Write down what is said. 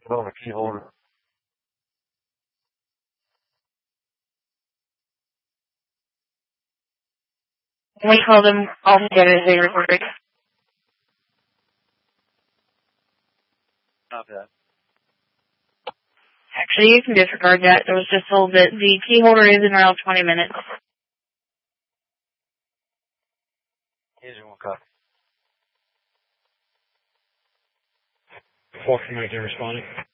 on the key holder. We call them all together as they recorded. Copy that. Actually, you can disregard that. It was just told that the key holder is in around 20 minutes. Easy one copy. Fox 19 responding.